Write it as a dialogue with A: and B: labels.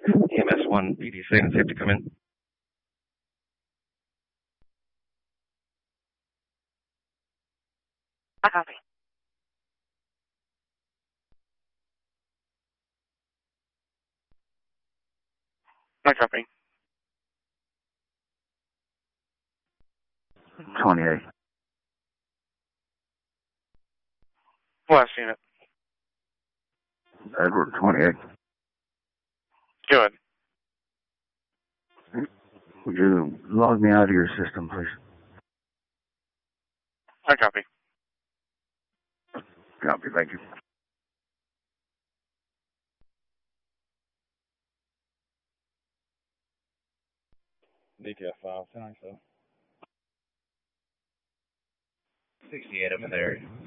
A: EMS1 PD saying safe to come in.
B: I copy. I copy.
C: 28.
B: Last unit.
C: Edward, 28.
B: Go ahead.
C: Would you log me out of your system, please?
B: I copy.
C: Copy, thank you.
D: DTF file, 1097.
A: 68 up in there.